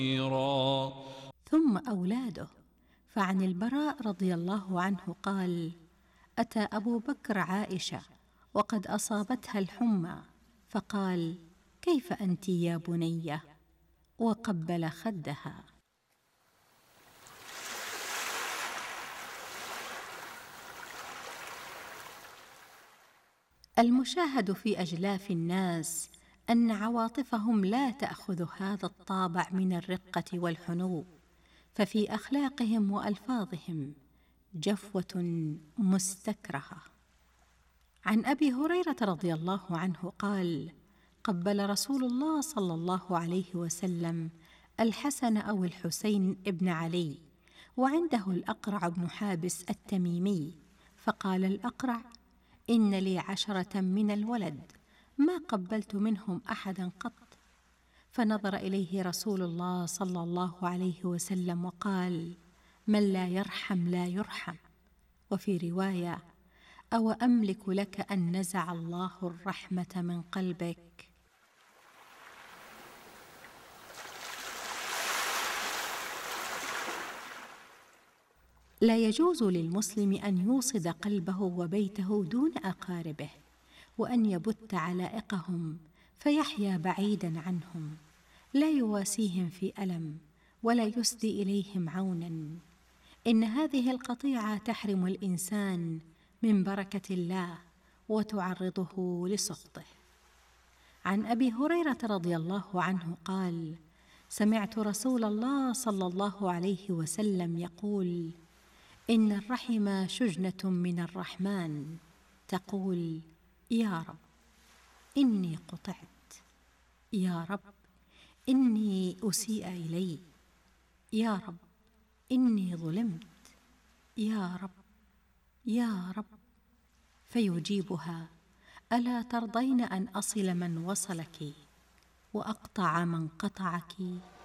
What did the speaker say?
ثم أولاده. فعن البراء رضي الله عنه قال: أتى أبو بكر عائشة وقد أصابتها الحمى، فقال: كيف أنت يا بنية؟ وقبل خدها. المشاهد في أجلاف الناس أن عواطفهم لا تأخذ هذا الطابع من الرقة والحنو، ففي أخلاقهم وألفاظهم جفوة مستكرهة. عن أبي هريرة رضي الله عنه قال: قبل رسول الله صلى الله عليه وسلم الحسن أو الحسين ابن علي، وعنده الأقرع بن حابس التميمي، فقال الأقرع: إن لي 10 من الولد، ما قبلت منهم أحدا قط. فنظر إليه رسول الله صلى الله عليه وسلم وقال: من لا يرحم لا يرحم. وفي رواية: أو أملك لك أن نزع الله الرحمة من قلبك؟ لا يجوز للمسلم أن يوصد قلبه وبيته دون أقاربه، وأن يبت علائقهم فيحيا بعيدا عنهم، لا يواسيهم في ألم ولا يسدي إليهم عونا. إن هذه القطيعة تحرم الإنسان من بركة الله وتعرضه لسخطه. عن أبي هريرة رضي الله عنه قال: سمعت رسول الله صلى الله عليه وسلم يقول: إن الرحم شجنة من الرحمن، تقول: يا رب إني قطعت، يا رب إني أسيء إلي، يا رب إني ظلمت، يا رب يا رب. فيجيبها: ألا ترضين أن أصل من وصلك وأقطع من قطعك؟